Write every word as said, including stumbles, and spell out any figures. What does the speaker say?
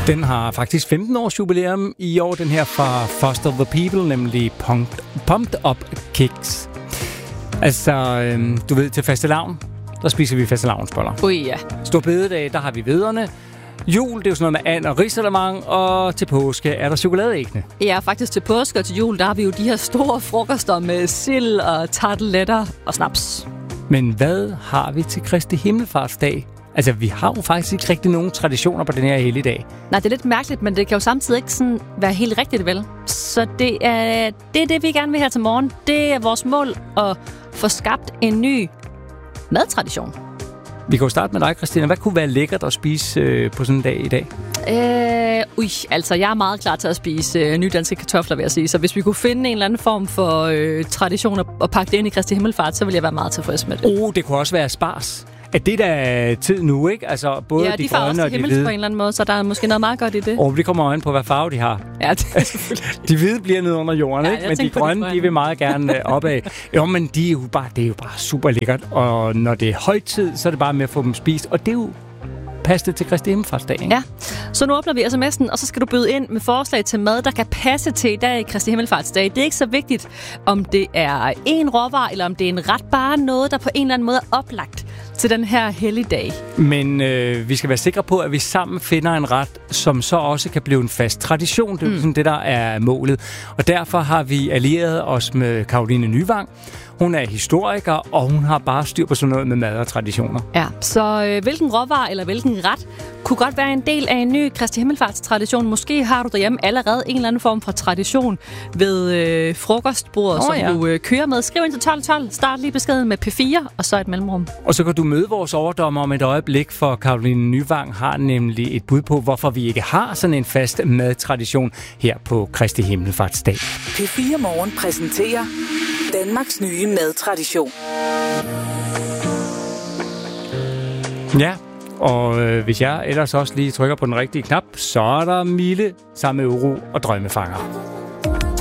Den har faktisk femten års jubilæum i år, den her fra Foster the People, nemlig Pumped, Pumped Up Kicks. Altså, øhm, du ved, til fastelavn, der spiser vi fastelavnsboller. Ui, ja. Stor bededag, der har vi vederne. Jul, det er jo sådan noget med and og risalemang, og til påske er der chokoladeæggene. Ja, faktisk til påske og til jul, der har vi jo de her store frokoster med sild og tarteletter og snaps. Men hvad har vi til Kristi Himmelfartsdag? Altså, vi har jo faktisk ikke rigtig nogen traditioner på den her helligdag. Nej, det er lidt mærkeligt, men det kan jo samtidig ikke sådan være helt rigtigt, vel? Så det er, det er det, vi gerne vil her til morgen. Det er vores mål at få skabt en ny madtradition. Vi kan jo starte med dig, Christina. Hvad kunne være lækkert at spise øh, på sådan en dag i dag? Øh, ui, altså jeg er meget klar til at spise øh, nydanske kartofler, vil jeg sige. Så hvis vi kunne finde en eller anden form for øh, tradition og, og pakke det ind i Kristi Himmelfart, så ville jeg være meget tilfreds med det. Oh, det kunne også være spars. At det der er tid nu, ikke? Altså både ja, de, de grønne og de hvide. på en eller anden måde, så der er måske noget meget godt i det. Og oh, det kommer øjen på, hvad farve de har. Ja, det er selvfølgelig. De hvide bliver nede under jorden, ja, ikke? Men de grønne, de, de vil meget gerne opad. Jo, men de er jo bare, det er jo bare super lækkert. Og når det er højtid, så er det bare med at få dem spist. Og det er jo passe til Kristi Himmelfartsdag, ikke? Ja, så nu åbner vi sms'en, og så skal du byde ind med forslag til mad, der kan passe til i dag i Kristi Himmelfartsdag. Det er ikke så vigtigt, om det er en råvare, eller om det er en ret, bare noget, der på en eller anden måde er oplagt til den her helligdag. Men øh, vi skal være sikre på, at vi sammen finder en ret, som så også kan blive en fast tradition. Det er mm. sådan det, der er målet. Og derfor har vi allieret os med Caroline Nyvang. Hun er historiker, og hun har bare styr på sådan noget med mad og traditioner. Ja, så øh, hvilken råvare eller hvilken ret kunne godt være en del af en ny Kristi Himmelfartstradition. Måske har du derhjemme allerede en eller anden form for tradition ved øh, frokostbordet, oh, som ja. du øh, kører med. Skriv ind til tolv tolv, start lige beskeden med P fire, og så et mellemrum. Og så kan du møde vores overdommer om et øjeblik, for Caroline Nyvang har nemlig et bud på, hvorfor vi ikke har sådan en fast madtradition her på Kristi Himmelfartsdag. P fire Morgen præsenterer Danmarks nye madtradition. Ja, og øh, hvis jeg ellers også lige trykker på den rigtige knap, så er der Mille sammen med Uro og Drømmefanger.